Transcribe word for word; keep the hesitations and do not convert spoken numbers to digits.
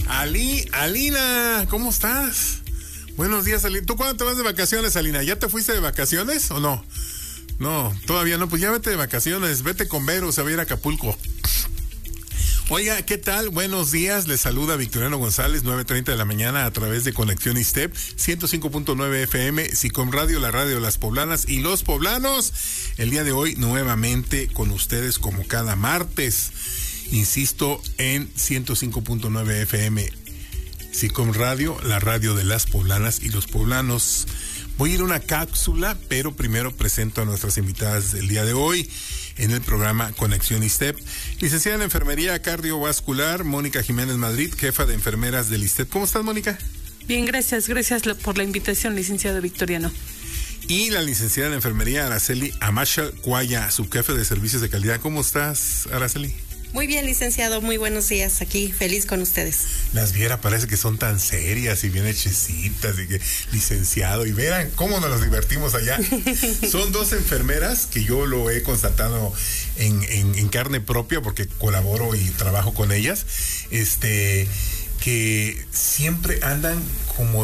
Ali, Alina, ¿cómo estás? Buenos días, Alina. ¿Tú cuándo te vas de vacaciones, Alina? ¿Ya te fuiste de vacaciones o no? No, todavía no. Pues ya vete de vacaciones. Vete con Vero, se va a ir a Acapulco. Oiga, ¿qué tal? Buenos días. Les saluda Victoriano González, nueve treinta de la mañana a través de Conexión ISTEP, ciento cinco punto nueve F M, SICOM Radio, la radio de las poblanas y los poblanos. El día de hoy nuevamente con ustedes como cada martes. Insisto, en ciento cinco punto nueve F M, SICOM Radio, la radio de las poblanas y los poblanos. Voy a ir a una cápsula, pero primero presento a nuestras invitadas del día de hoy en el programa Conexión ISTEP. Licenciada en Enfermería Cardiovascular, Mónica Jiménez Madrid, jefa de enfermeras del ISTEP. ¿Cómo estás, Mónica? Bien, gracias. Gracias por la invitación, licenciado Victoriano. Y la licenciada en Enfermería Araceli Amashal Cuaya, subjefe de Servicios de Calidad. ¿Cómo estás, Araceli? Muy bien, licenciado, muy buenos días, aquí feliz con ustedes. Las viera, parece que son tan serias y bien hechecitas, y que, licenciado, y verán cómo nos divertimos allá. Son dos enfermeras que yo lo he constatado en, en, en carne propia porque colaboro y trabajo con ellas, este, que siempre andan como